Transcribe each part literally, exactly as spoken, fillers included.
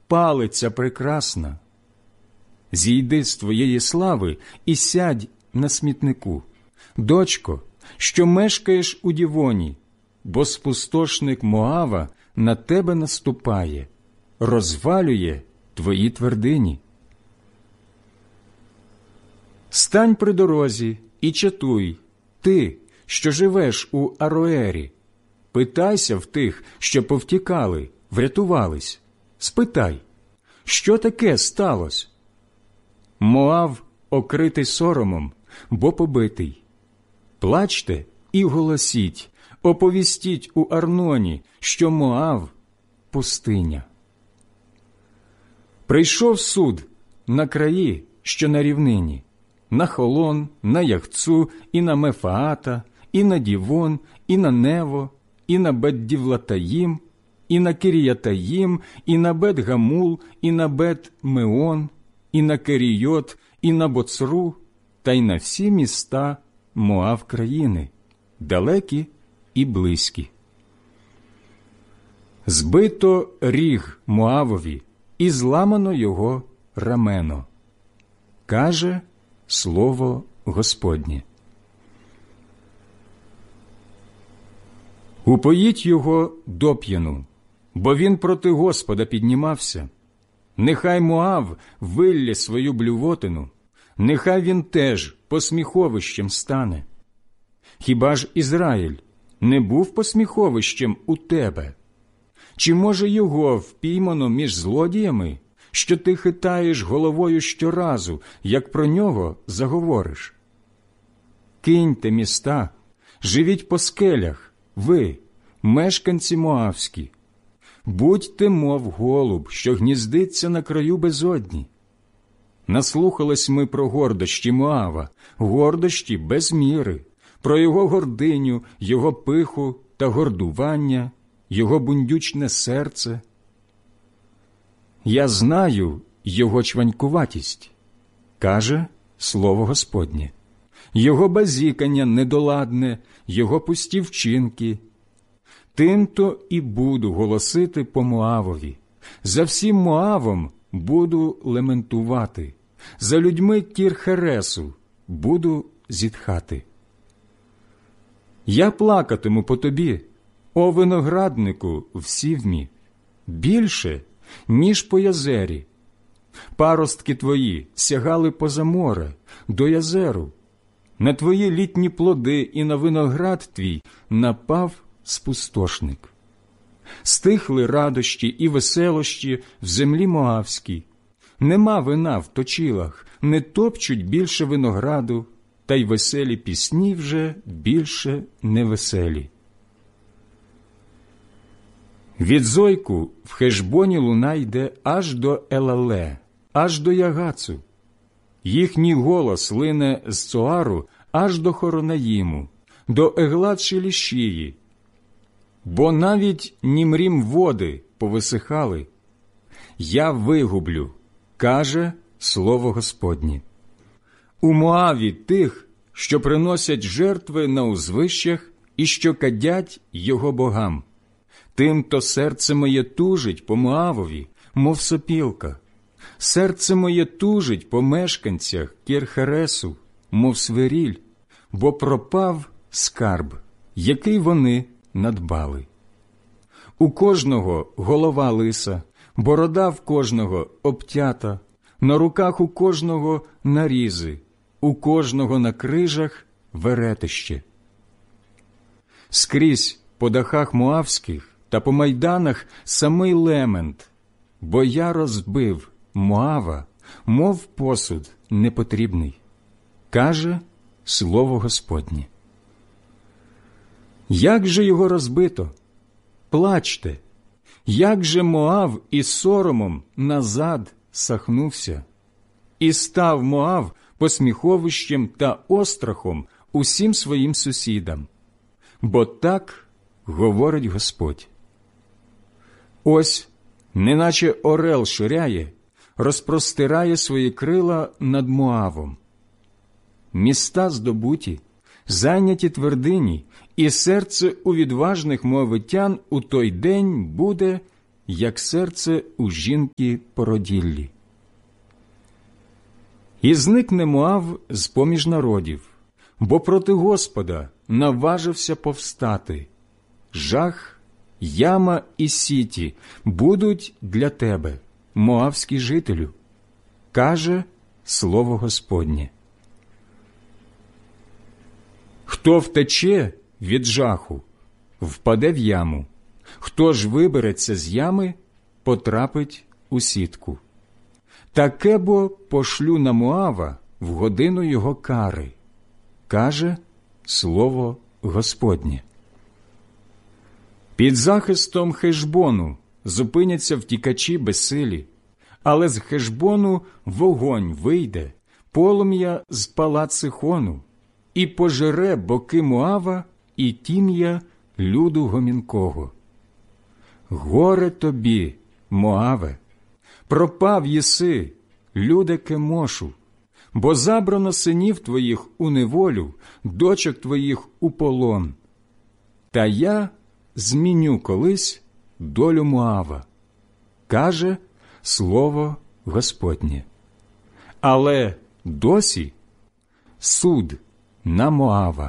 палиця прекрасна. Зійди з твоєї слави і сядь на смітнику, дочко, що мешкаєш у Дівоні, бо спустошник Моава на тебе наступає, розвалює твої твердині. Стань при дорозі і чатуй, ти, що живеш у Ароері. Питайся в тих, що повтікали, врятувались. Спитай, що таке сталося? Моав окритий соромом, бо побитий. Плачте і голосіть, оповістіть у Арноні, що Моав – пустиня. Прийшов суд на краї, що на рівнині, на Холон, на Яхцу, і на Мефаата, і на Дівон, і на Нево, і на Бет-Дівлатаїм, і на Киріятаїм, і на Бет-Гамул, і на Бет-Меон, і на Керійот, і на Боцру, та й на всі міста Моав країни, далекі і близькі. Збито ріг Моавові, і зламано його рамено. Каже слово Господнє. Упоїть його доп'яну, бо він проти Господа піднімався. Нехай Моав виллє свою блювотину, нехай він теж посміховищем стане. Хіба ж Ізраїль не був посміховищем у тебе? Чи, може, його впіймано між злодіями, що ти хитаєш головою щоразу, як про нього заговориш? Киньте міста, живіть по скелях, ви, мешканці моавські. Будьте, мов голуб, що гніздиться на краю безодні. Наслухались ми про гордощі Моава, гордощі без міри, про його гординю, його пиху та гордування, його бундючне серце. Я знаю його чванькуватість, каже слово Господнє, його базікання недоладне, його пусті вчинки. Тим-то і буду голосити по Моавові, за всім Моавом буду лементувати, за людьми Кір-Хересу буду зітхати. Я плакатиму по тобі, о винограднику в Сівмі, більше, ніж по Язері. Паростки твої сягали поза море, до Язеру. На твої літні плоди і на виноград твій напав спустошник. Стихли радощі і веселощі в землі Моавській. Нема вина в точилах, не топчуть більше винограду, та й веселі пісні вже більше невеселі. Від Зойку в Хешбоні луна йде аж до Елале, аж до Ягацу. Їхній голос лине з Цоару аж до Хоронаїму, до Еглат-Шелішії. Бо навіть Німрім води повисихали. Я вигублю, каже слово Господнє. У Моаві тих, що приносять жертви на узвищах і що кадять його богам. Тим-то серце моє тужить по Моавові, мов сопілка. Серце моє тужить по мешканцях Кір-Хересу, мов свиріль, бо пропав скарб, який вони надбали. У кожного голова лиса, борода в кожного обтята, на руках у кожного нарізи, у кожного на крижах веретище. Скрізь по дахах моавських та по майданах самий лемент, бо я розбив Моава, мов посуд непотрібний, каже слово Господнє. Як же його розбито? Плачте! Як же Моав із соромом назад сахнувся? І став Моав посміховищем та острахом усім своїм сусідам. Бо так говорить Господь. Ось, неначе орел ширяє, розпростирає свої крила над Моавом. Міста здобуті, зайняті твердині, і серце у відважних моавитян у той день буде, як серце у жінки породіллі. І зникне Моав з-поміж народів, бо проти Господа наважився повстати. Жах, яма і сіті будуть для тебе, моавський жителю, каже слово Господнє. Хто втече від жаху, впаде в яму, хто ж вибереться з ями, потрапить у сітку. Таке бо пошлю на Моава в годину його кари, каже слово Господнє. Під захистом Хешбону зупиняться втікачі безсилі, але з Хешбону вогонь вийде, полум'я з палат Сихону, і пожере боки Моава і тім'я люду гомінкого. Горе тобі, Моаве! Пропав єси, люде Кемошу, бо забрано синів твоїх у неволю, дочок твоїх у полон. Та я зміню колись долю Моава, каже слово Господнє. Але досі суд на Моава.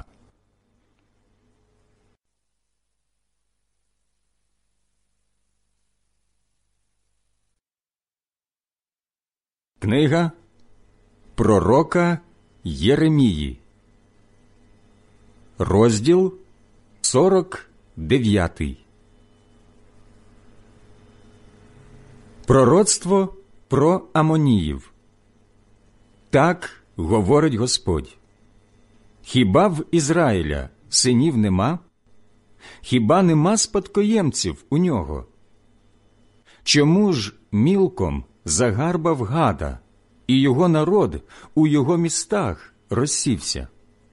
Книга пророка Єремії, розділ сорок дев'ятий. Пророцтво про Амоніїв. Так говорить Господь. Хіба в Ізраїля синів нема? Хіба нема спадкоємців у нього? Чому ж мілком загарбав Гада, і його народ у його містах розсівся?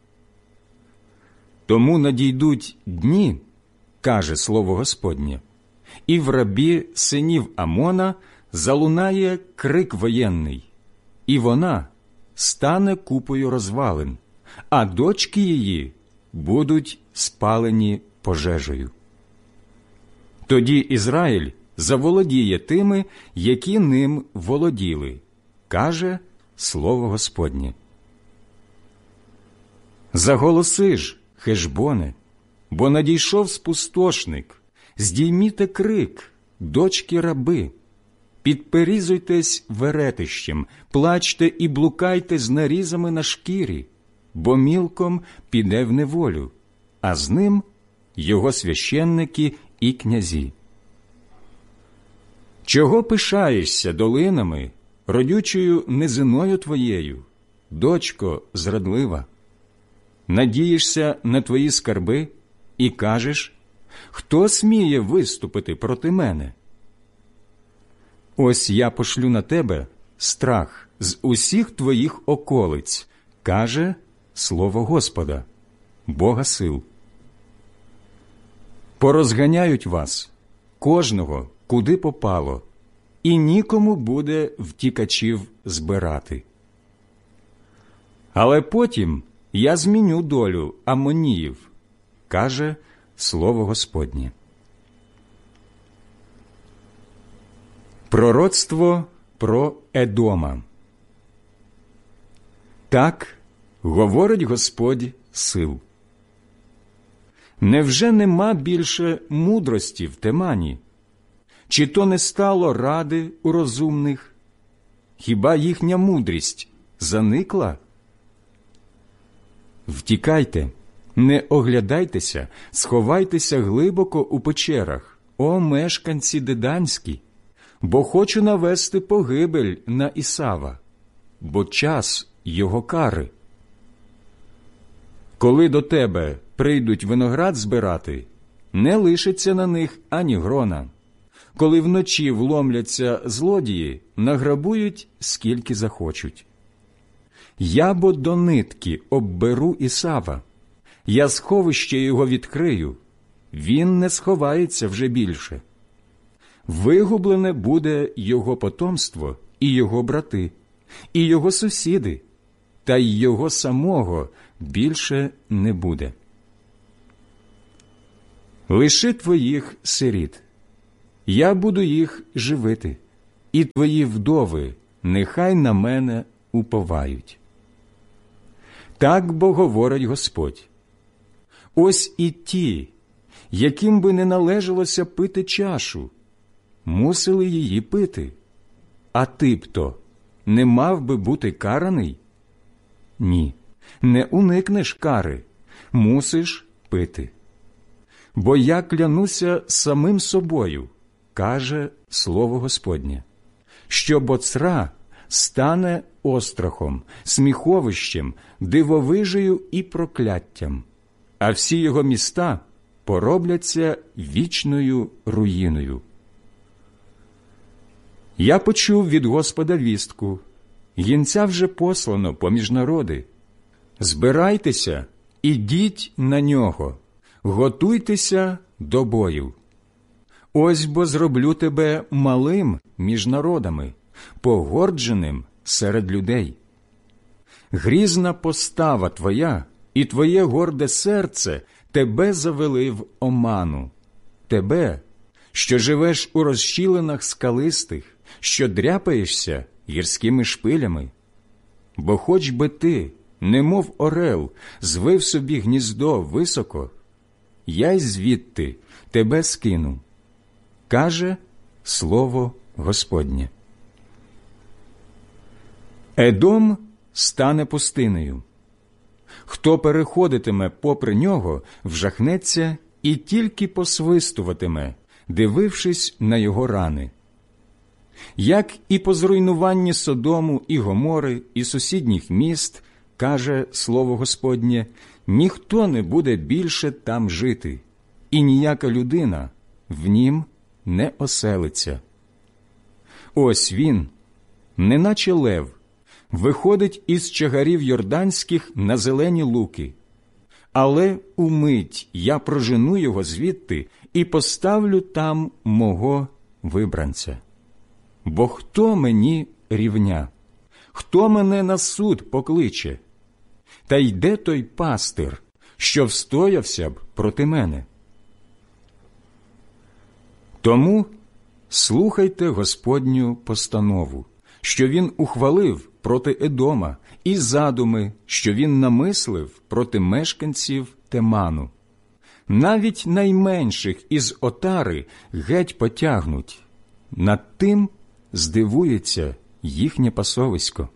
Тому надійдуть дні, каже слово Господнє, і в рабі синів Амона залунає крик воєнний, і вона стане купою розвалин, а дочки її будуть спалені пожежею. Тоді Ізраїль заволодіє тими, які ним володіли, каже слово Господнє. Заголоси ж, Хешбоне, бо надійшов спустошник, здійміте крик, дочки раби, підперізуйтесь веретищем, плачте і блукайте з нарізами на шкірі, бо мілком піде в неволю, а з ним його священники і князі. Чого пишаєшся долинами, родючою низиною твоєю, дочко зрадлива? Надієшся на твої скарби і кажеш, хто сміє виступити проти мене? Ось я пошлю на тебе страх з усіх твоїх околиць, каже слово Господа, Бога сил. Порозганяють вас, кожного, куди попало, і нікому буде втікачів збирати. Але потім я зміню долю Амоніїв, каже слово Господнє. Пророцтво про Едома. Так говорить Господь сил. Невже нема більше мудрості в Темані? Чи то не стало ради у розумних? Хіба їхня мудрість заникла? Втікайте, не оглядайтеся, сховайтеся глибоко у печерах, о мешканці деданські, бо хочу навести погибель на Ісава, бо час його кари. Коли до тебе прийдуть виноград збирати, не лишиться на них ані грона. Коли вночі вломляться злодії, награбують, скільки захочуть. Я бо до нитки обберу Ісава, я сховище його відкрию, він не сховається вже більше. Вигублене буде його потомство і його брати, і його сусіди, та й його самого більше не буде. Лиши твоїх сиріт, я буду їх живити, і твої вдови нехай на мене уповають. Так бо говорить Господь. Ось і ті, яким би не належалося пити чашу, мусили її пити. А ти б то не мав би бути караний? Ні, не уникнеш кари, мусиш пити. Бо я клянуся самим собою, каже слово Господнє, що Боцра стане острахом, сміховищем, дивовижею і прокляттям, а всі його міста поробляться вічною руїною. Я почув від Господа вістку, гінця вже послано поміж народи. Збирайтеся, ідіть на нього, готуйтеся до бою. Ось бо зроблю тебе малим між народами, погордженим серед людей. Грізна постава твоя і твоє горде серце тебе завели в оману, тебе, що живеш у розщілинах скалистих, що дряпаєшся гірськими шпилями. Бо хоч би ти, немов орел, звив собі гніздо високо, я й звідти тебе скину, каже слово Господнє. Едом стане пустинею. Хто переходитиме попри нього, вжахнеться і тільки посвистуватиме, дивившись на його рани. Як і по зруйнуванні Содому і Гомори і сусідніх міст, каже слово Господнє, ніхто не буде більше там жити, і ніяка людина в нім не оселиться. Ось він, неначе лев, виходить із чагарів йорданських на зелені луки. Але умить я прожену його звідти і поставлю там мого вибранця. Бо хто мені рівня? Хто мене на суд покличе? Та йде той пастир, що встоявся б проти мене? Тому слухайте Господню постанову, що він ухвалив проти Едома, і задуми, що він намислив проти мешканців Теману. Навіть найменших із отари геть потягнуть, над тим здивується їхнє пасовисько.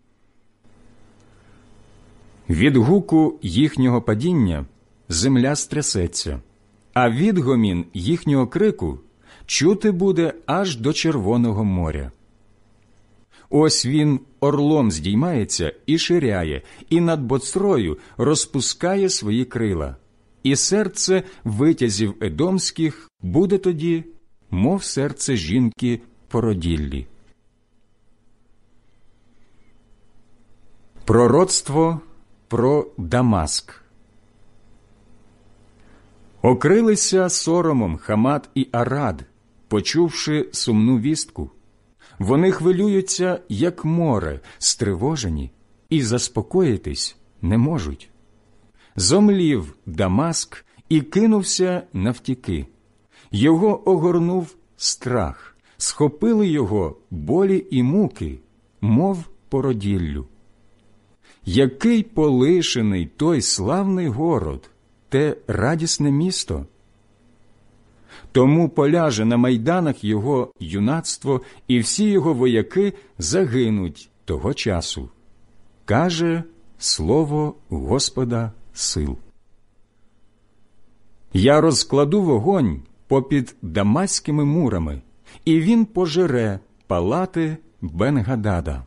Від гуку їхнього падіння земля стрясеться, а відгомін їхнього крику чути буде аж до Червоного моря. Ось він орлом здіймається і ширяє, і над Боцрою розпускає свої крила, і серце витязів едомських буде тоді, мов серце жінки породіллі. Пророцтво про Дамаск. Окрилися соромом Хамат і Арад, почувши сумну вістку. Вони хвилюються, як море, стривожені, і заспокоїтись не можуть. Зомлів Дамаск і кинувся навтіки. Його огорнув страх, схопили його болі і муки, мов породіллю. Який полишений той славний город, те радісне місто! Тому поляже на майданах його юнацтво, і всі його вояки загинуть того часу, каже слово Господа сил. Я розкладу вогонь попід дамаськими мурами, і він пожере палати Бен-Гадада.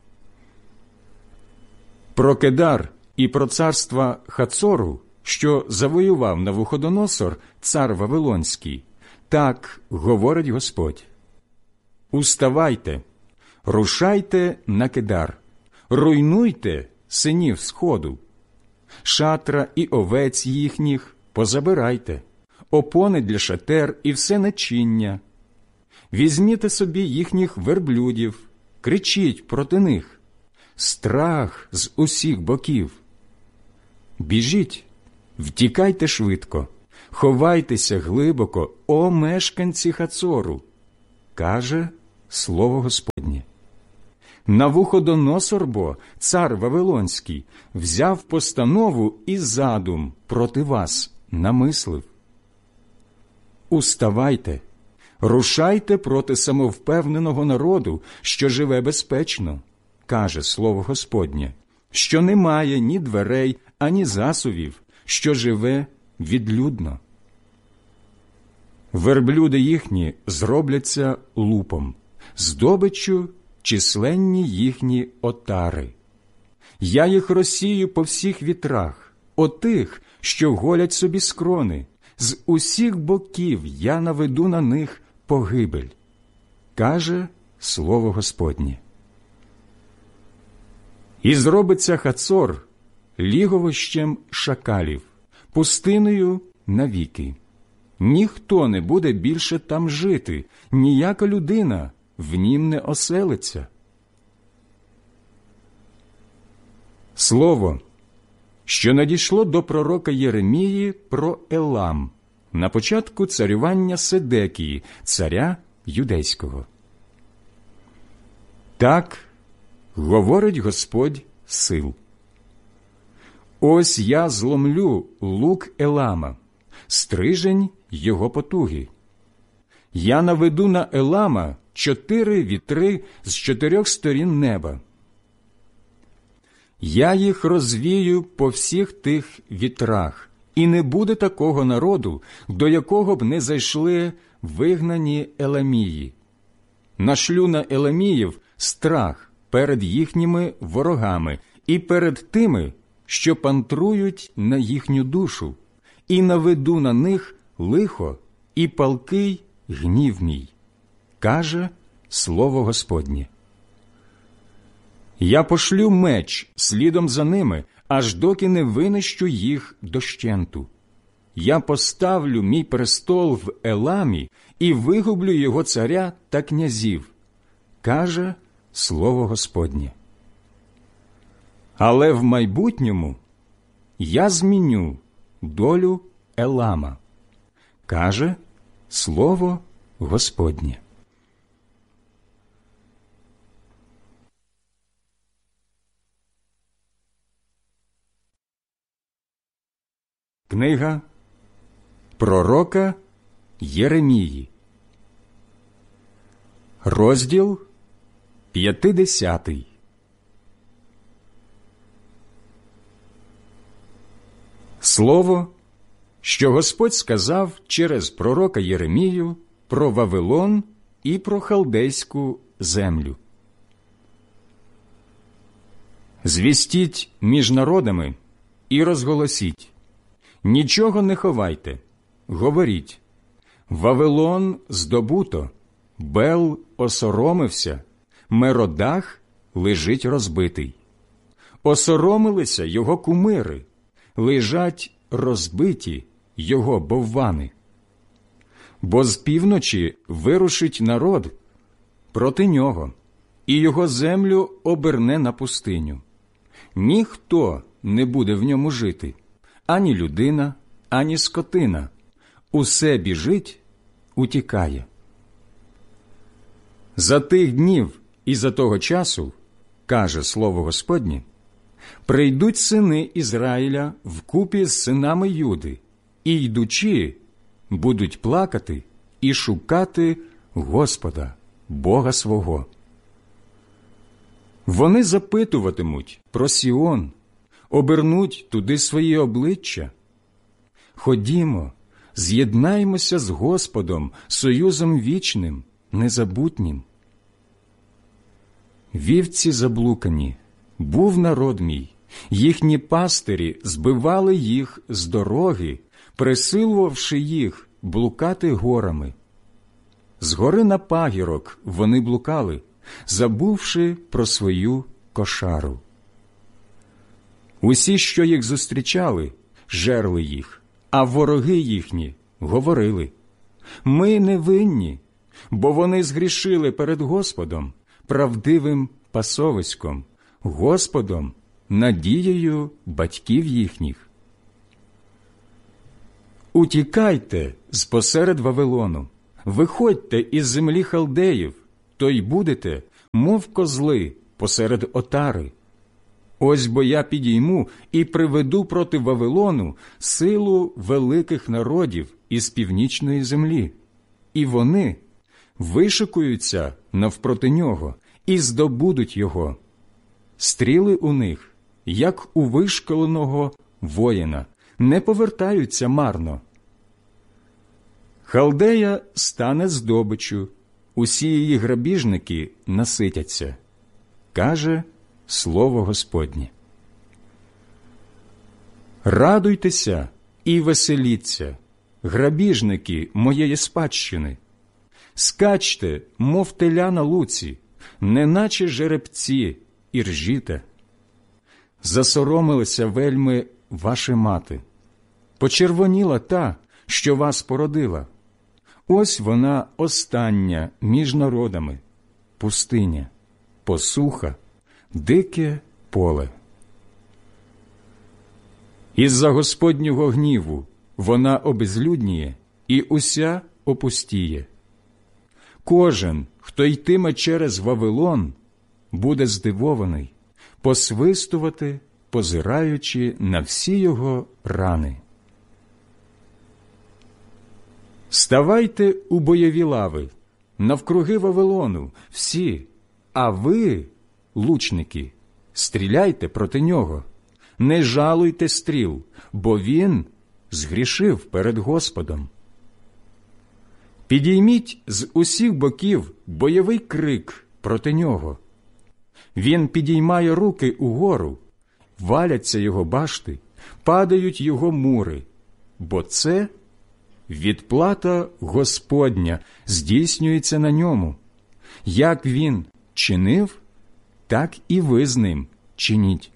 Про Кедар і про царства Хацору, що завоював Навуходоносор, цар Вавилонський, так говорить Господь. Уставайте, рушайте на Кедар, руйнуйте синів сходу, шатра і овець їхніх позабирайте, опони для шатер і все начиння. Візьміте собі їхніх верблюдів, кричіть проти них. Страх з усіх боків. Біжіть, втікайте швидко, Ховайтеся глибоко, о мешканці Хацору, каже слово Господнє. Навуходоносор бо, цар Вавилонський, взяв постанову і задум проти вас намислив. Уставайте, рушайте проти самовпевненого народу, що живе безпечно, каже слово Господнє, що не має ні дверей, ані засувів, що живе відлюдно. Верблюди їхні зробляться лупом, здобиччю численні їхні отари. Я їх розсію по всіх вітрах, отих, що голять собі скрони, з усіх боків я наведу на них погибель, каже слово Господнє. І зробиться Хацор ліговищем шакалів, пустиною навіки. Ніхто не буде більше там жити, ніяка людина в нім не оселиться. Слово, що надійшло до пророка Єремії про Елам на початку царювання Седекії, царя юдейського. Так говорить Господь сил. Ось я зломлю лук Елама, стрижень його потуги. Я наведу на Елама чотири вітри з чотирьох сторін неба. Я їх розвію по всіх тих вітрах, і не буде такого народу, до якого б не зайшли вигнані Еламії. Нашлю на Еламіїв страх перед їхніми ворогами і перед тими, що пантрують на їхню душу, і наведу на них лихо і палкий гнів мій, каже слово Господнє. Я пошлю меч слідом за ними, аж доки не винищу їх дощенту. Я поставлю мій престол в Еламі і вигублю його царя та князів, каже слово Господнє. Але в майбутньому я зміню долю Елама, каже слово Господнє. Книга пророка Єремії, розділ п'ятдесятий. Слово, що Господь сказав через пророка Єремію про Вавилон і про халдейську землю. Звістіть між народами і розголосіть. Нічого не ховайте, говоріть. Вавилон здобуто, Бел осоромився, Меродах лежить розбитий. Осоромилися його кумири, лежать розбиті його боввани. Бо з півночі вирушить народ проти нього, і його землю оберне на пустиню. Ніхто не буде в ньому жити, ані людина, ані скотина. Усе біжить, утікає. За тих днів і за того часу, каже слово Господнє, прийдуть сини Ізраїля вкупі з синами Юди, і, йдучи, будуть плакати і шукати Господа, Бога свого. Вони запитуватимуть про Сіон, обернуть туди свої обличчя. Ходімо, з'єднаймося з Господом, союзом вічним, незабутнім. Вівці заблукані, був народ мій, їхні пастирі збивали їх з дороги, присилувавши їх блукати горами. З гори на пагірок вони блукали, забувши про свою кошару. Усі, що їх зустрічали, жерли їх, а вороги їхні говорили: «Ми не винні, бо вони згрішили перед Господом, правдивим пасовиськом, Господом, надією батьків їхніх». Утікайте з посеред Вавилону, виходьте із землі халдеїв, то й будете, мов козли, посеред отари. Ось бо я підійму і приведу проти Вавилону силу великих народів із північної землі, і вони вишикуються навпроти нього і здобудуть його. Стріли у них, як у вишколеного воїна, не повертаються марно. Халдея стане здобиччю, усі її грабіжники наситяться, каже слово Господнє. Радуйтеся і веселіться, грабіжники моєї спадщини. Скачте, мов теля на луці, неначе жеребці, і ржіте. Засоромилася вельми ваша мати, почервоніла та, що вас породила. Ось вона остання між народами, пустиня, посуха, дике поле. Із-за Господнього гніву вона обезлюдніє і уся опустіє. Кожен, хто йтиме через Вавилон, буде здивований, посвистувати, позираючи на всі його рани. Ставайте у бойові лави, навкруги Вавилону, всі, а ви, лучники, стріляйте проти нього, не жалуйте стріл, бо він згрішив перед Господом. Підійміть з усіх боків бойовий крик проти нього. Він підіймає руки угору, валяться його башти, падають його мури, бо це відплата Господня здійснюється на ньому. Як він чинив, так і ви з ним чиніть.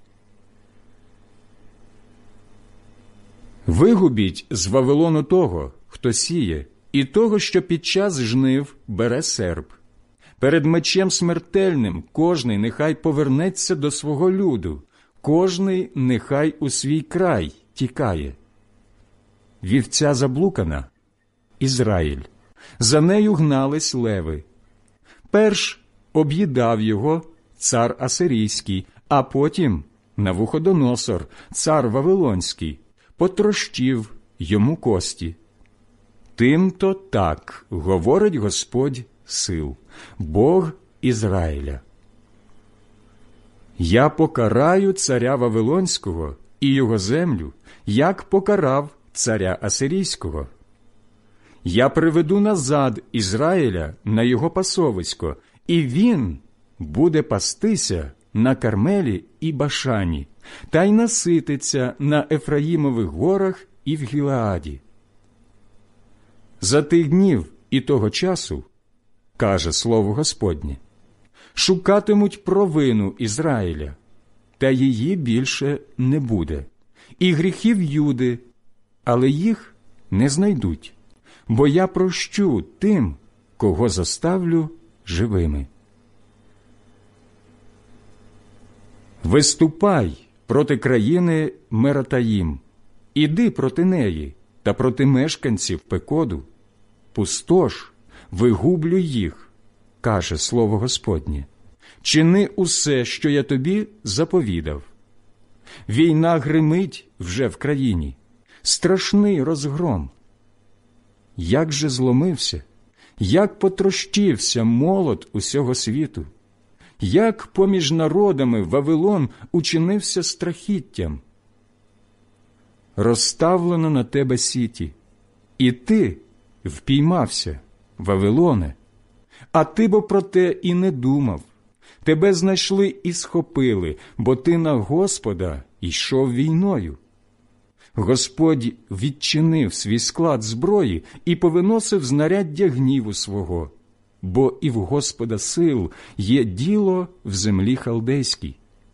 Вигубіть з Вавилону того, хто сіє, і того, що під час жнив бере серп. Перед мечем смертельним кожний нехай повернеться до свого люду, кожний нехай у свій край тікає. Вівця заблукана – Ізраїль, за нею гнались леви. Перш об'їдав його цар Асирійський, а потім Навуходоносор, цар Вавилонський, потрощив йому кості. Тим-то так говорить Господь сил, Бог Ізраїля. Я покараю царя Вавилонського і його землю, як покарав царя Асирійського. Я приведу назад Ізраїля на його пасовисько, і він буде пастися на Кармелі і Башані, та й насититься на Ефраїмових горах і в Гілеаді. За тих днів і того часу, каже слово Господнє, шукатимуть провину Ізраїля, та її більше не буде, і гріхів Юди, але їх не знайдуть, бо я прощу тим, кого заставлю живими. Виступай проти країни Мератаїм, іди проти неї та проти мешканців Пекоду, пустош, вигублюй їх, каже слово Господнє. Чини усе, що я тобі заповідав. Війна гримить вже в країні, страшний розгром. Як же зломився, як потрощився молот усього світу, як поміж народами Вавилон учинився страхіттям. Розставлено на тебе сіті, і ти впіймався, Вавилоне, а ти бо про те і не думав. Тебе знайшли і схопили, бо ти на Господа йшов війною. Господь відчинив свій склад зброї і повиносив знаряддя гніву свого, бо і в Господа сил є діло в землі халдейській.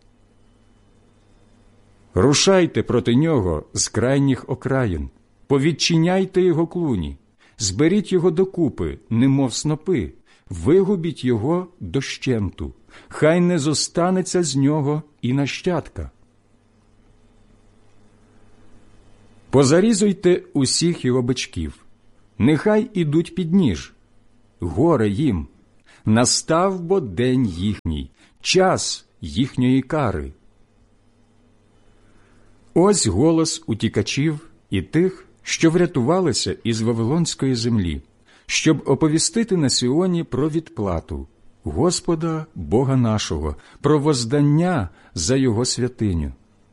Рушайте проти нього з крайніх окраїн, повідчиняйте його клуні, зберіть його докупи, немов снопи, вигубіть його дощенту, хай не зостанеться з нього і нащадка. Позарізуйте усіх його бичків, нехай ідуть під ніж. Горе їм, настав бо день їхній, час їхньої кари. Ось голос утікачів і тих, що врятувалися із Вавилонської землі, щоб оповістити на Сіоні про відплату Господа Бога нашого, про воздання за його святиню.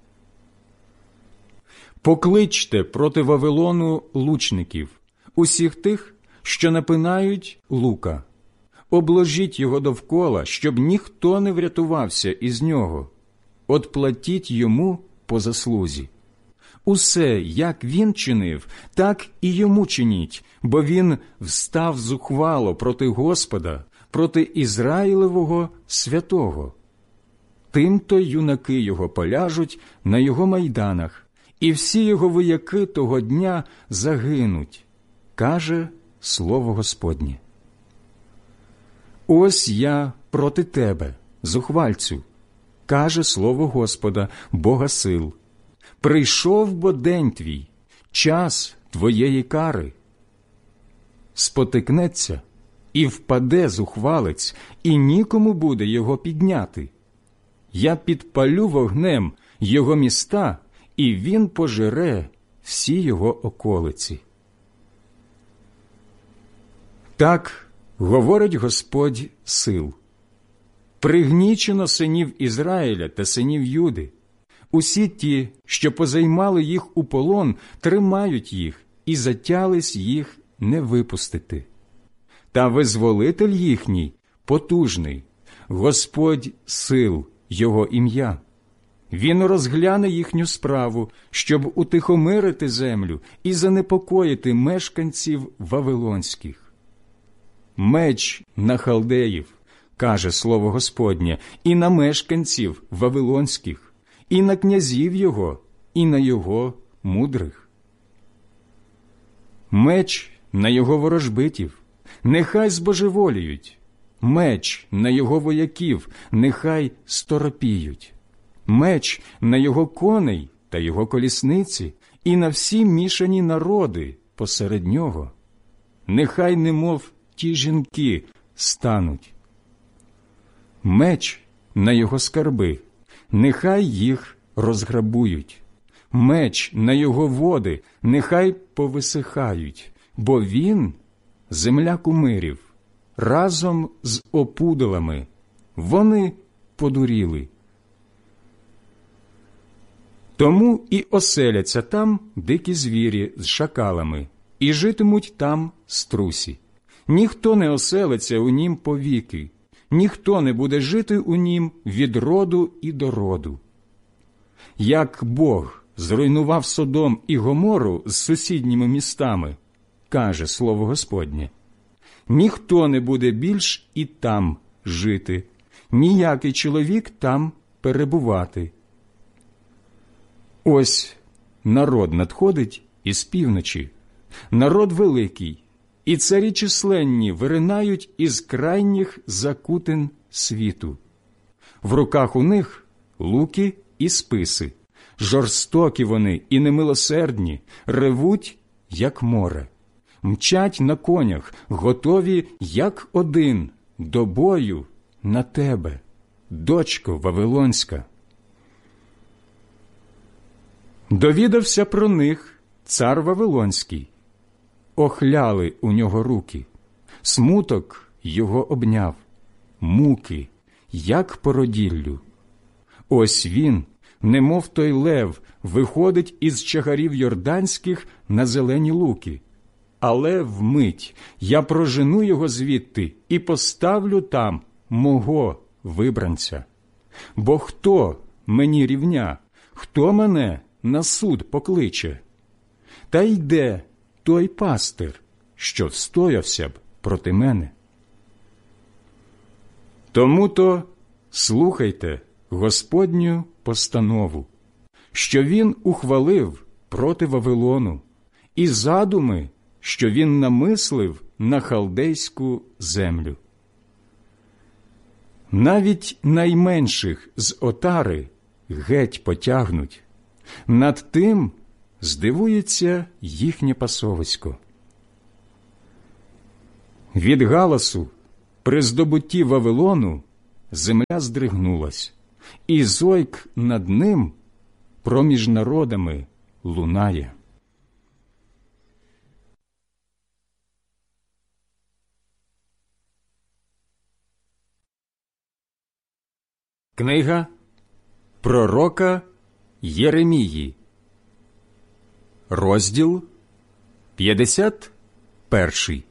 Покличте проти Вавилону лучників, усіх тих, що напинають лука. Обложіть його довкола, щоб ніхто не врятувався із нього. Отплатіть йому по заслузі. Усе, як він чинив, так і йому чиніть, бо він встав зухвало проти Господа, проти Ізраїлевого святого. Тим-то юнаки його поляжуть на його майданах, і всі його вояки того дня загинуть, каже слово Господнє. Ось я проти тебе, зухвальцю, каже слово Господа, Бога сил. Прийшов бо день твій, час твоєї кари. Спотикнеться і впаде зухвалець, і нікому буде його підняти. Я підпалю вогнем його міста, і він пожере всі його околиці. Так говорить Господь сил. Пригнічено синів Ізраїля та синів Юди. Усі ті, що позаймали їх у полон, тримають їх і затялись їх не випустити. Та визволитель їхній потужний, Господь сил його ім'я. Він розгляне їхню справу, щоб утихомирити землю і занепокоїти мешканців вавилонських. Меч на халдеїв, каже слово Господнє, і на мешканців вавилонських, і на князів його, і на його мудрих. Меч на його ворожбитів, нехай збожеволіють. Меч на його вояків, нехай сторопіють. Меч на його коней та його колісниці, і на всі мішані народи посеред нього. Нехай немов ті жінки стануть. Меч на його скарби, нехай їх розграбують. Меч на його води, нехай повисихають, бо він – земля кумирів, разом з опудалами. Вони подуріли. Тому і оселяться там дикі звірі з шакалами, і житимуть там струсі. Ніхто не оселиться у нім повіки, ніхто не буде жити у нім від роду і до роду. Як Бог зруйнував Содом і Гомору з сусідніми містами, каже слово Господнє, ніхто не буде більш і там жити, ніякий чоловік там перебувати. Ось народ надходить із півночі, народ великий, і царі численні виринають із крайніх закутин світу. В руках у них луки і списи, жорстокі вони і немилосердні, ревуть, як море. Мчать на конях, готові, як один, до бою на тебе, дочко Вавилонська. Довідався про них цар Вавилонський. Охляли у нього руки, смуток його обняв, муки, як породіллю. Ось він, немов той лев, виходить із чагарів йорданських на зелені луки. Але вмить я прожену його звідти і поставлю там мого вибранця. Бо хто мені рівня, хто мене на суд покличе? Та йде той пастир, що встоявся б проти мене. Тому-то слухайте Господню постанову, що він ухвалив проти Вавилону, і задуми, що він намислив на халдейську землю. Навіть найменших з отари геть потягнуть, над тим здивується їхнє пасовисько. Від галасу при здобутті Вавилону земля здригнулась, і зойк над ним проміж народами лунає. Книга пророка Єремії, розділ п'ятдесят перший.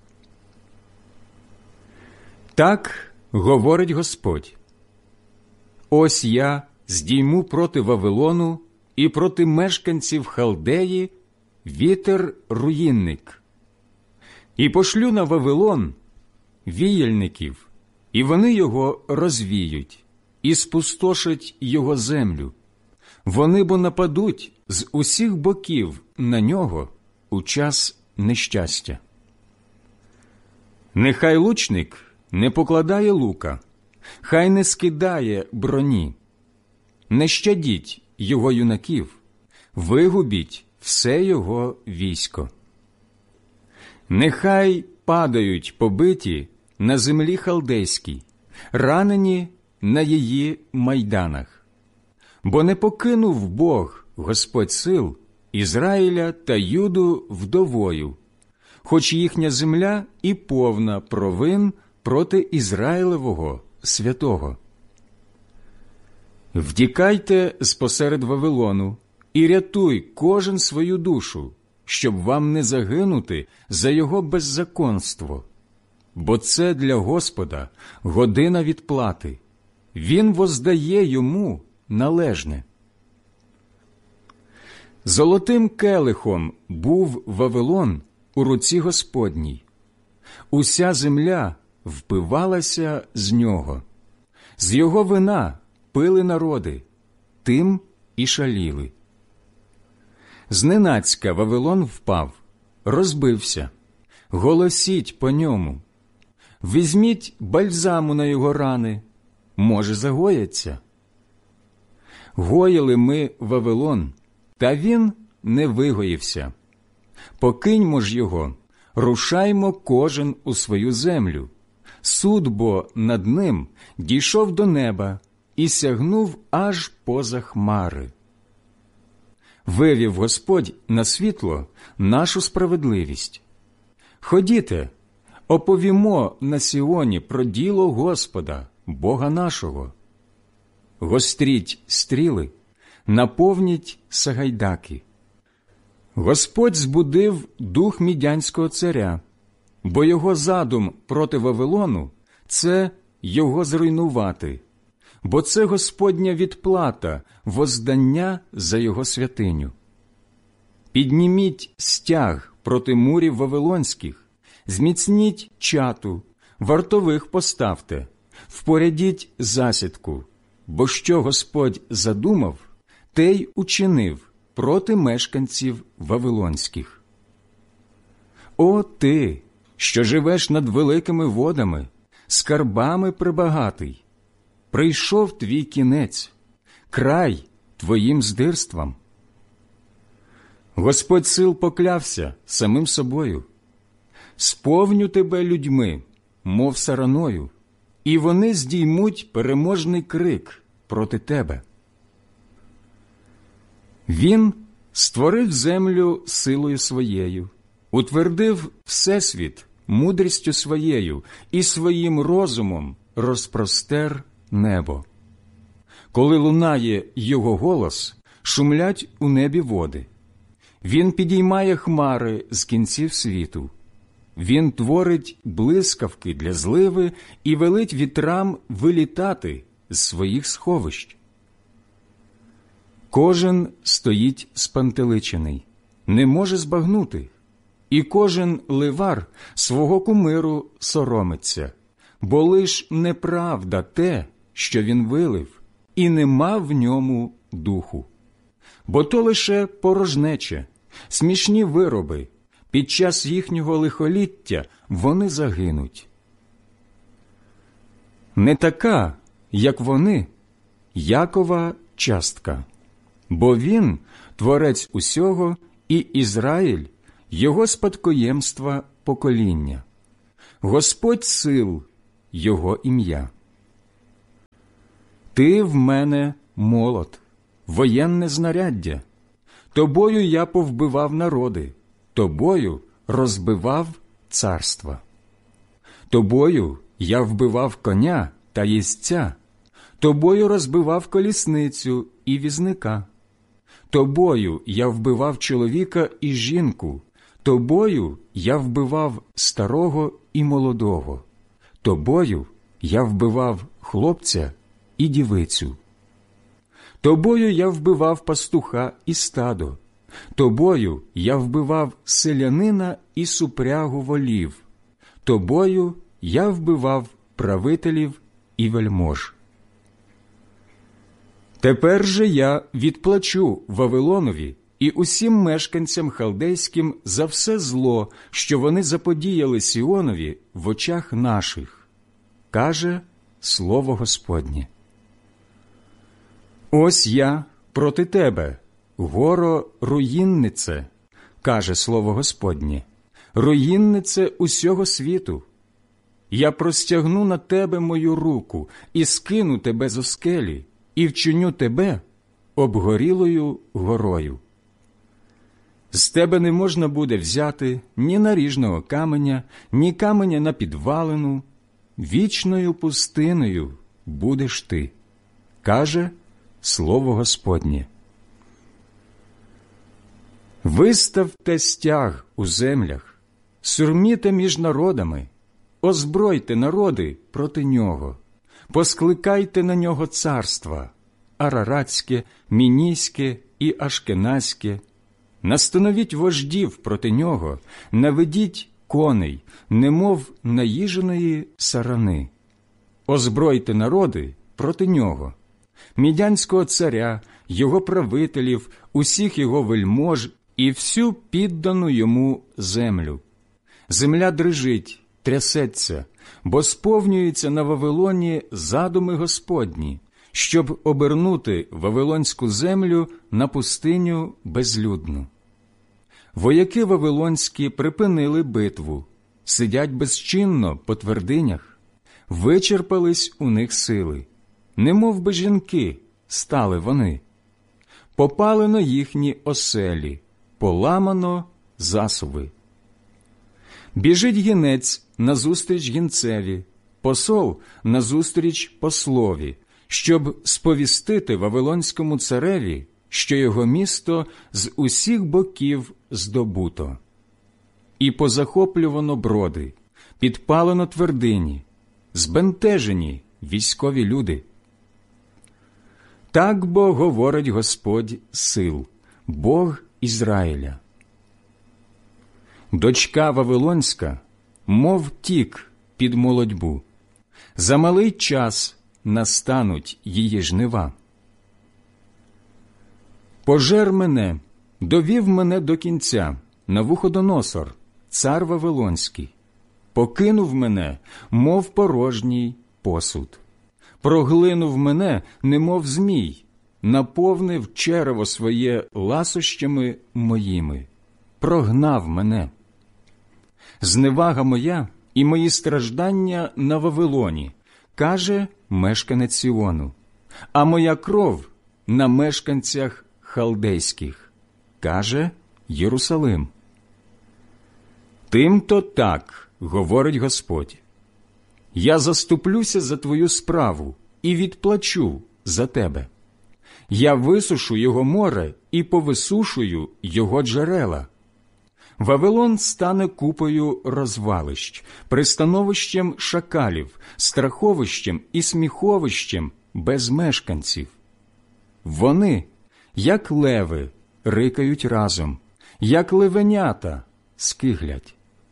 Так говорить Господь: ось я здійму проти Вавилону і проти мешканців Халдеї вітер-руїнник, і пошлю на Вавилон віяльників, і вони його розвіють, і спустошать його землю. Вони бо нападуть з усіх боків на нього у час нещастя. Нехай лучник не покладає лука, хай не скидає броні. Не щадіть його юнаків, вигубіть все його військо. Нехай падають побиті на землі халдейській, ранені на її майданах. Бо не покинув Бог, Господь сил, Ізраїля та Юду вдовою, хоч їхня земля і повна провин проти Ізраїлевого святого. Втікайте спосеред Вавилону і рятуй кожен свою душу, щоб вам не загинути за його беззаконство. Бо це для Господа година відплати. Він воздає йому належне. Золотим келихом був Вавилон у руці Господній. Уся земля впивалася з нього. З його вина пили народи, тим і шаліли. Зненацька Вавилон впав, розбився. Голосіть по ньому. Візьміть бальзаму на його рани, може, загояться. Гоїли ми Вавилон, та він не вигоївся. Покиньмо ж його, рушаймо кожен у свою землю. Суд бо над ним дійшов до неба і сягнув аж поза хмари. Вивів Господь на світло нашу справедливість. Ходіте, оповімо на Сіоні про діло Господа, Бога нашого. Гостріть стріли, наповніть сагайдаки. Господь збудив дух мідянського царя, бо його задум проти Вавилону – це його зруйнувати, бо це Господня відплата, воздання за його святиню. Підніміть стяг проти мурів вавилонських, зміцніть чату, вартових поставте, впорядіть засідку, бо що Господь задумав, те й учинив проти мешканців вавилонських. О ти, що живеш над великими водами, скарбами прибагатий, прийшов твій кінець, край твоїм здирствам. Господь сил поклявся самим собою: сповню тебе людьми, мов сараною, і вони здіймуть переможний крик проти тебе. Він створив землю силою своєю, утвердив всесвіт мудрістю своєю і своїм розумом розпростер небо. Коли лунає його голос, шумлять у небі води. Він підіймає хмари з кінців світу. Він творить блискавки для зливи і велить вітрам вилітати з своїх сховищ. Кожен стоїть спантеличений, не може збагнути, і кожен ливар свого кумиру соромиться, бо лиш неправда те, що він вилив, і нема в ньому духу. Бо то лише порожнече, смішні вироби, під час їхнього лихоліття вони загинуть. Не така, як вони, Якова частка, бо Він – Творець усього, і Ізраїль – Його спадкоємства покоління. Господь сил – Його ім'я. Ти в мене молот, воєнне знаряддя. Тобою я повбивав народи, тобою розбивав царства. Тобою я вбивав коня та їздця, тобою розбивав колісницю і візника. Тобою я вбивав чоловіка і жінку, тобою я вбивав старого і молодого, тобою я вбивав хлопця і дівицю. Тобою я вбивав пастуха і стадо, тобою я вбивав селянина і супрягу волів, тобою я вбивав правителів і вельмож. Тепер же я відплачу Вавилонові і усім мешканцям халдейським за все зло, що вони заподіяли Сіонові в очах наших, каже слово Господнє. Ось я проти тебе, горо руїннице, каже слово Господнє, руїннице усього світу. Я простягну на тебе мою руку і скину тебе зо скелі, і вчиню тебе обгорілою горою. З тебе не можна буде взяти ні наріжного каменя, ні каменя на підвалину, вічною пустиною будеш ти, каже слово Господнє. Виставте стяг у землях, сурміте між народами, озбройте народи проти нього, поскликайте на нього царства араратське, мінійське і ашкеназьке, настановіть вождів проти нього, наведіть коней, немов наїженої сарани. Озбройте народи проти нього, мідянського царя, його правителів, усіх його вельмож і всю піддану йому землю. Земля дрижить, трясеться, бо сповнюються на Вавилоні задуми Господні, щоб обернути Вавилонську землю на пустиню безлюдну. Вояки вавилонські припинили битву, сидять безчинно по твердинях, вичерпались у них сили, немов би жінки стали вони. Попалено їхні оселі, поламано засуви. Біжить гінець назустріч гінцеві, посол назустріч послові, щоб сповістити Вавилонському цареві, що його місто з усіх боків здобуто. І позахоплювано броди, підпалено твердині, збентежені військові люди. Так бо говорить Господь сил, Бог Ізраїля. Дочка Вавилонська, мов тік під молодьбу, за малий час настануть її жнива. Пожер мене, довів мене до кінця, Навуходоносор, цар Вавилонський, покинув мене, мов порожній посуд, проглинув мене, немов змій, наповнив черево своє ласощами моїми, прогнав мене. Зневага моя і мої страждання на Вавилоні, каже мешканець Сіону, а моя кров на мешканцях халдейських, каже Єрусалим. Тим-то так, говорить Господь, я заступлюся за твою справу і відплачу за тебе. Я висушу його море і повисушую його джерела. Вавилон стане купою розвалищ, пристановищем шакалів, страховищем і сміховищем без мешканців. Вони, як леви, рикають разом, як левенята скиглять.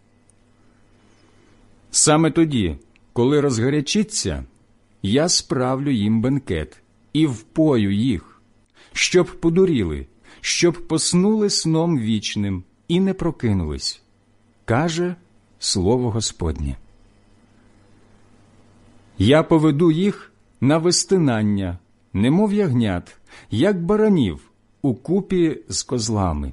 Саме тоді, коли розгарячиться, я справлю їм бенкет і впою їх, щоб подуріли, щоб поснули сном вічним і не прокинулись, каже слово Господнє. Я поведу їх на вистинання, немов ягнят, як баранів укупі з козлами.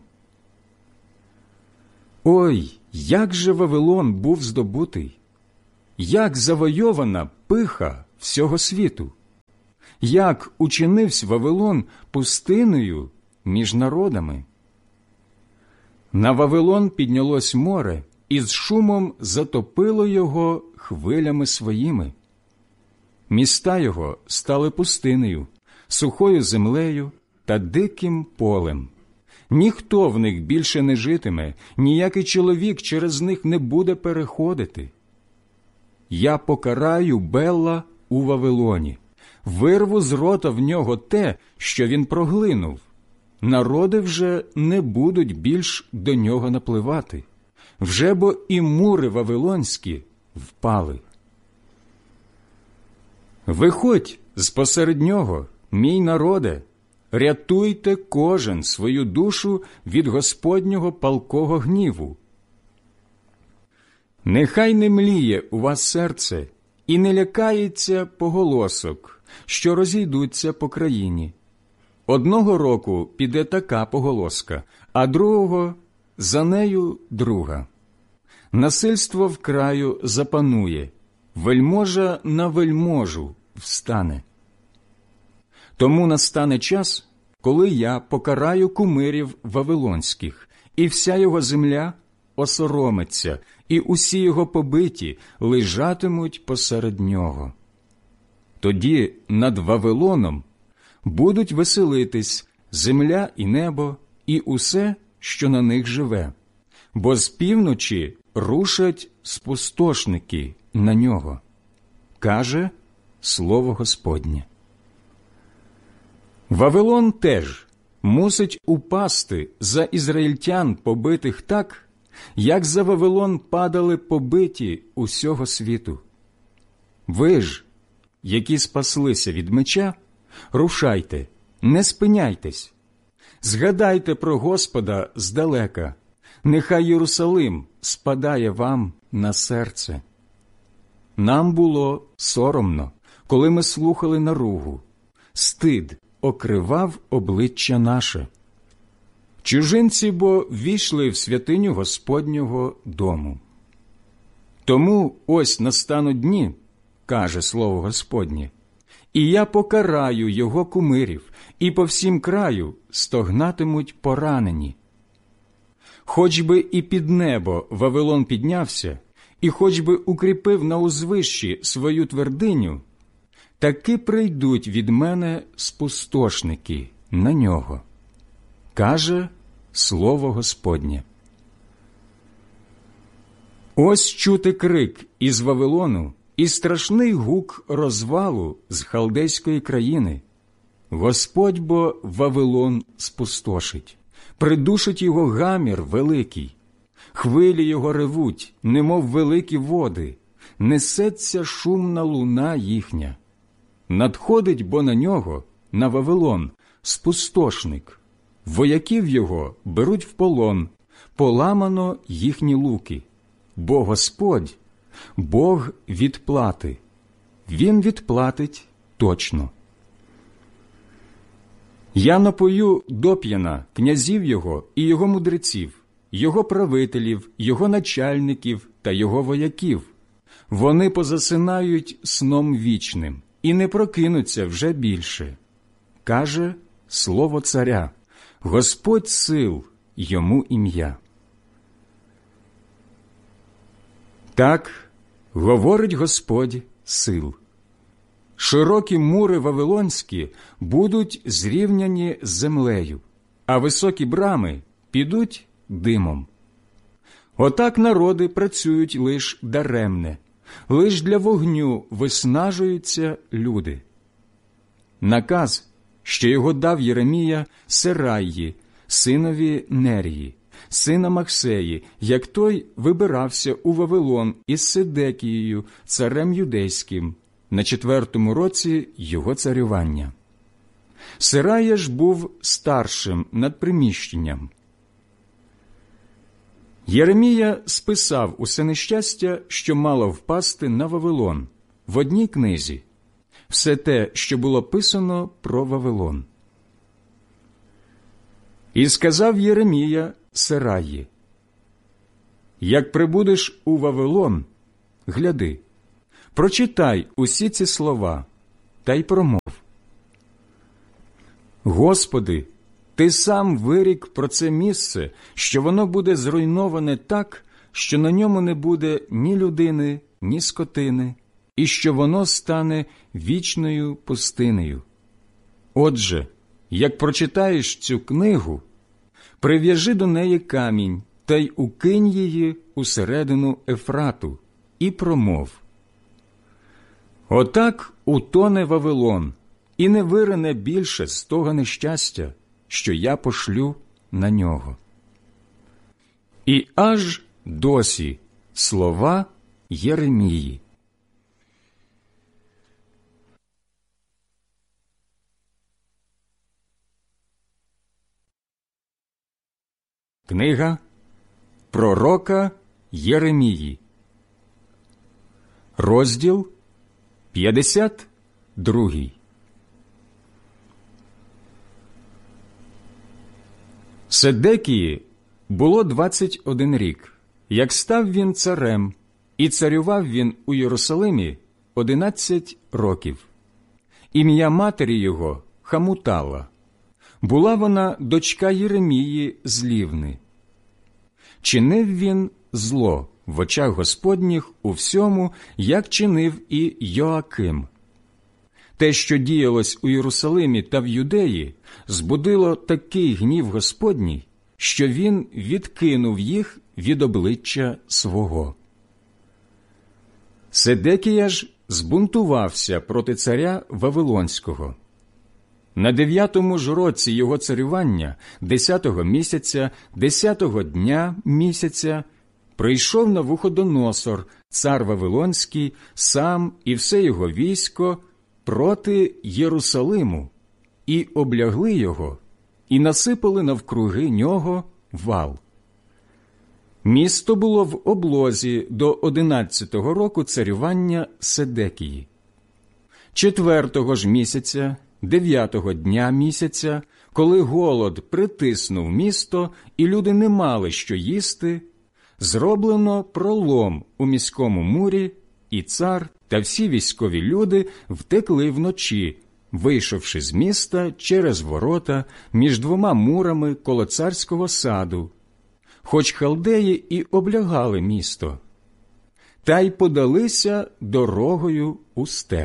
Ой, як же Вавилон був здобутий! Як завойована пиха всього світу! Як учинився Вавилон пустиною між народами! На Вавилон піднялось море, і з шумом затопило його хвилями своїми. Міста його стали пустинею, сухою землею та диким полем. Ніхто в них більше не житиме, ніякий чоловік через них не буде переходити. Я покараю Белла у Вавилоні, вирву з рота в нього те, що він проглинув. Народи вже не будуть більш до нього напливати, вже бо і мури вавилонські впали. Виходь з-посеред нього, мій народе, рятуйте кожен свою душу від Господнього палкого гніву. Нехай не мліє у вас серце і не лякається поголосок, що розійдуться по країні. Одного року піде така поголоска, а другого за нею друга. Насильство в краю запанує, вельможа на вельможу встане. Тому настане час, коли я покараю кумирів вавилонських, і вся його земля осоромиться, і усі його побиті лежатимуть посеред нього. Тоді над Вавилоном будуть веселитись земля і небо, і усе, що на них живе, бо з півночі рушать спустошники на нього, каже слово Господнє. Вавилон теж мусить упасти за ізраїльтян, побитих так, як за Вавилон падали побиті усього світу. Ви ж, які спаслися від меча, рушайте, не спиняйтесь. Згадайте про Господа здалека, нехай Єрусалим спадає вам на серце. Нам було соромно, коли ми слухали наругу, стид окривав обличчя наше. Чужинці бо ввійшли в святиню Господнього дому. Тому ось настануть дні, каже слово Господнє, і я покараю його кумирів, і по всім краю стогнатимуть поранені. Хоч би і під небо Вавилон піднявся, і хоч би укріпив на узвищі свою твердиню, таки прийдуть від мене спустошники на нього, каже слово Господнє. Ось чути крик із Вавилону і страшний гук розвалу з халдейської країни. Господь бо Вавилон спустошить, придушить його гамір великий. Хвилі його ревуть, немов великі води, несеться шумна луна їхня. Надходить бо на нього, на Вавилон, спустошник. Вояків його беруть в полон, поламано їхні луки. Бо Господь – Бог відплати. Він відплатить точно. Я напою доп'яна князів його і його мудреців, його правителів, його начальників та його вояків. Вони позасинають сном вічним і не прокинуться вже більше. Каже слово царя, Господь сил, йому ім'я. Так говорить Господь сил. Широкі мури вавилонські будуть зрівняні з землею, а високі брами підуть димом. Отак народи працюють лиш даремне, лиш для вогню виснажуються люди. Наказ, що його дав Єремія Сераї, синові Нерії, сина Махсеї, як той вибирався у Вавилон із Седекією, царем юдейським, на четвертому році його царювання. Серая ж був старшим над приміщенням. Єремія списав усе нещастя, що мало впасти на Вавилон, в одній книзі, все те, що було писано про Вавилон. І сказав Єремія Сераї: як прибудеш у Вавилон, гляди, прочитай усі ці слова та й промов. Господи, Ти сам вирік про це місце, що воно буде зруйноване так, що на ньому не буде ні людини, ні скотини, і що воно стане вічною пустинею. Отже, як прочитаєш цю книгу, прив'яжи до неї камінь та й укинь її усередину Ефрату і промов. Отак утоне Вавилон і не вирине більше з того нещастя, що я пошлю на нього. І аж досі слова Єремії. Книга пророка Єремії, розділ п'ятдесят другий. Седекії було двадцять один рік, як став він царем, і царював він у Єрусалимі одинадцять років. Ім'я матері його Хамутала. Була вона дочка Єремії з Лівни. Чинив він зло в очах Господніх у всьому, як чинив і Йоаким. Те, що діялось у Єрусалимі та в Юдеї, збудило такий гнів Господній, що він відкинув їх від обличчя свого. Седекія ж збунтувався проти царя Вавилонського. На дев'ятому ж році його царювання, десятого місяця, десятого дня місяця, прийшов Навуходоносор, цар Вавилонський, сам і все його військо проти Єрусалиму, і облягли його, і насипали навкруги нього вал. Місто було в облозі до одинадцятого року царювання Седекії. Четвертого ж місяця, дев'ятого дня місяця, коли голод притиснув місто і люди не мали що їсти, зроблено пролом у міському мурі, і цар та всі військові люди втекли вночі, вийшовши з міста через ворота між двома мурами коло царського саду, хоч халдеї і облягали місто, та й подалися дорогою у степ.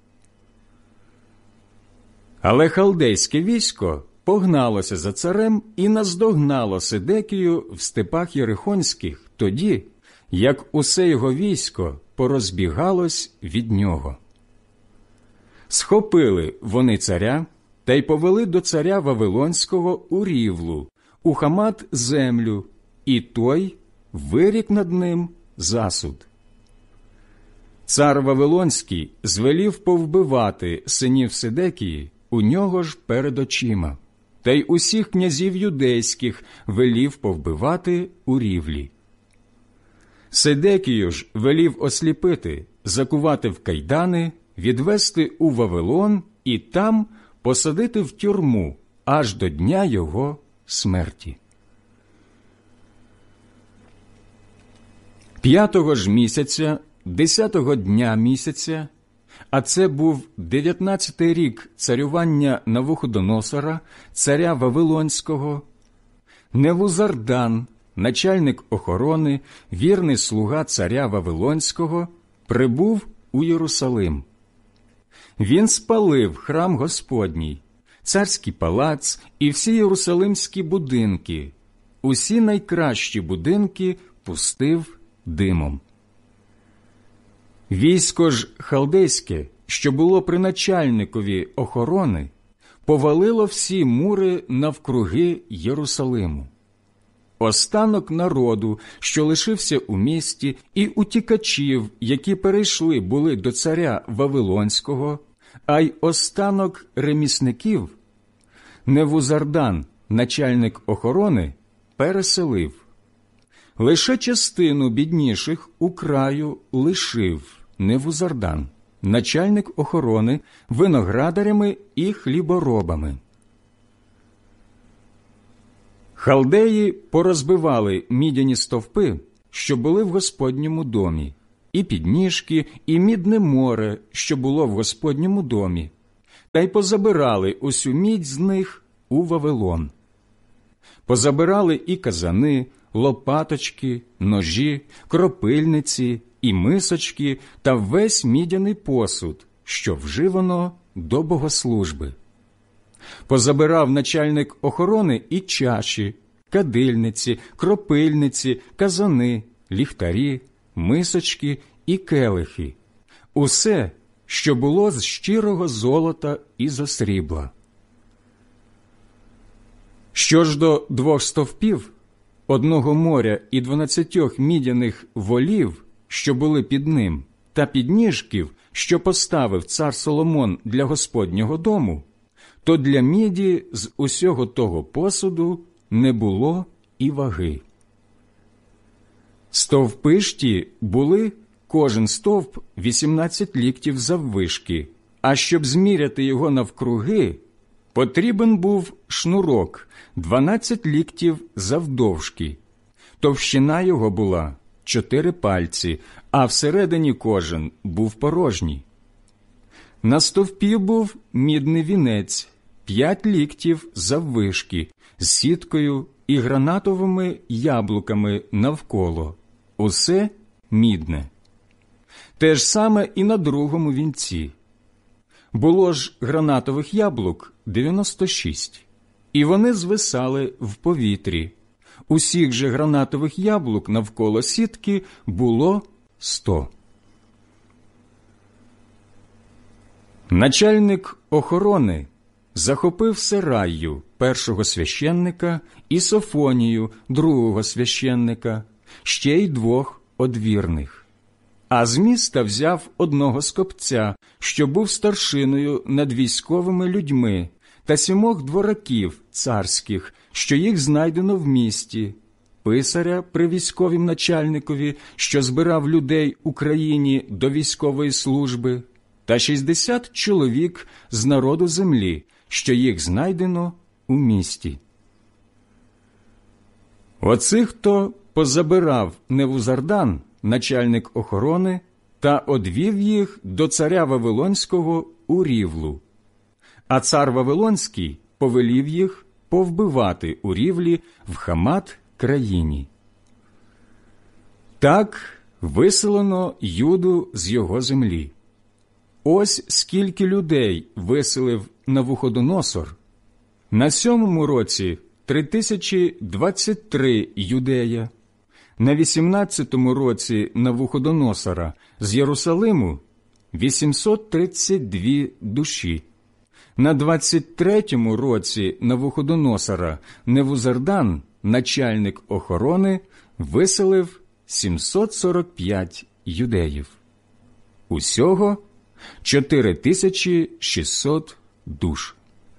Але халдейське військо погналося за царем і наздогнало Седекію в степах Єрихонських тоді, як усе його військо порозбігалось від нього. Схопили вони царя та й повели до царя Вавилонського у Рівлу, у Хамат землю, і той вирік над ним засуд. Цар Вавилонський звелів повбивати синів Седекії у нього ж перед очима, та й усіх князів юдейських велів повбивати у Рівлі. Седекію ж велів осліпити, закувати в кайдани, відвести у Вавилон і там посадити в тюрму аж до дня його смерті. П'ятого ж місяця, десятого дня місяця, а це був дев'ятнадцятий рік царювання Навуходоносора, царя Вавилонського, Невузардан, начальник охорони, вірний слуга царя Вавилонського, прибув у Єрусалим. Він спалив храм Господній, царський палац і всі єрусалимські будинки, усі найкращі будинки пустив димом. Військо ж халдейське, що було при начальникові охорони, повалило всі мури навкруги Єрусалиму. Останок народу, що лишився у місті, і утікачів, які перейшли були до царя Вавилонського, а й останок ремісників, Невузардан, начальник охорони, переселив. Лише частину бідніших у краю лишив Невузардан, начальник охорони, виноградарями і хліборобами. Халдеї порозбивали мідяні стовпи, що були в Господньому домі, і підніжки, і мідне море, що було в Господньому домі, та й позабирали усю мідь з них у Вавилон. Позабирали і казани, лопаточки, ножі, кропильниці, і мисочки та весь мідяний посуд, що вживано до богослужби. Позабирав начальник охорони і чаші, кадильниці, кропильниці, казани, ліхтарі, мисочки і келихи, усе, що було з щирого золота і зо срібла. Що ж до двох стовпів, одного моря і дванадцятьох мідяних волів, що були під ним, та підніжків, що поставив цар Соломон для Господнього дому, то для міді з усього того посуду не було і ваги. Стовпи ж ті були кожен стовп вісімнадцять ліктів заввишки, а щоб зміряти його навкруги, потрібен був шнурок дванадцять ліктів завдовжки. Товщина його була чотири пальці, а всередині кожен був порожній. На стовпі був мідний вінець, п'ять ліктів заввишки, з сіткою і гранатовими яблуками навколо. Усе мідне. Те ж саме і на другому вінці. Було ж гранатових яблук дев'яносто шість, і вони звисали в повітрі. Усіх же гранатових яблук навколо сітки було сто. Начальник охорони захопив Сераю, першого священника, і Софонію, другого священника, ще й двох одвірних. А з міста взяв одного скопця, що був старшиною над військовими людьми, та сімох двораків царських, що їх знайдено в місті, писаря при військовім начальникові, що збирав людей Україні до військової служби, та шістдесят чоловік з народу землі, що їх знайдено у місті. Оцих то позабирав Невузардан, начальник охорони, та одвів їх до царя Вавилонського у Рівлу. А цар Вавилонський повелів їх повбивати у Рівлі в Хамат країні. Так виселено Юду з його землі. Ось скільки людей виселив Навуходоносор. На сьомому році три тисячі двадцять три юдея, на вісімнадцятому році Навуходоносора з Єрусалиму вісімсот тридцять дві душі, на двадцять третьому році Навуходоносора Невузардан, начальник охорони, виселив сімсот сорок п'ять юдеїв. Усього чотири тисячі шістсот душ.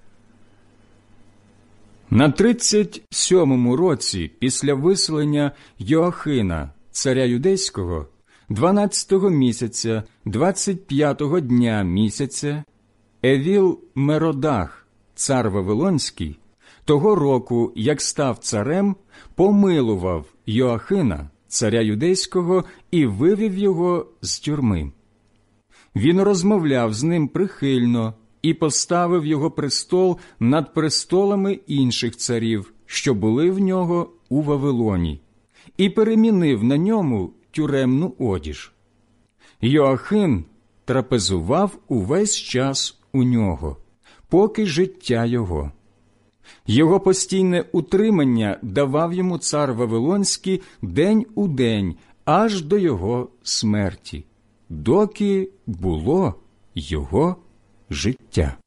На тридцять сьомому році після виселення Йоахина, царя юдейського, дванадцятого місяця, двадцять п'ятого дня місяця, Евіл Меродах, цар Вавилонський, того року, як став царем, помилував Йоахина, царя юдейського, і вивів його з тюрми. Він розмовляв з ним прихильно і поставив його престол над престолами інших царів, що були в нього у Вавилоні, і перемінив на ньому тюремну одіж. Йоахин трапезував увесь час у нього, поки життя його. Його постійне утримання давав йому цар Вавилонський день у день, аж до його смерті, доки було його життя.